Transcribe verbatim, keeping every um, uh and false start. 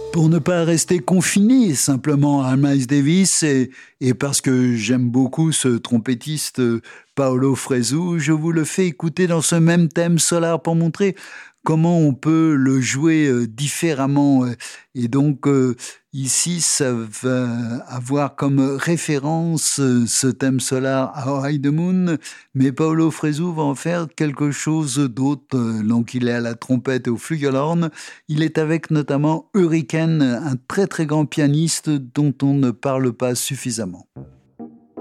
Pour ne pas rester confiné simplement à Miles Davis et, et parce que j'aime beaucoup ce trompettiste euh, Paolo Fresu, je vous le fais écouter dans ce même thème Solar pour montrer comment on peut le jouer euh, différemment. euh. Et donc euh, ici, ça va avoir comme référence euh, ce thème Solar How High the Moon, mais Paolo Fresu va en faire quelque chose d'autre. euh, Donc il est à la trompette et au flugelhorn. Il est avec notamment Hurricane, un très très grand pianiste dont on ne parle pas suffisamment.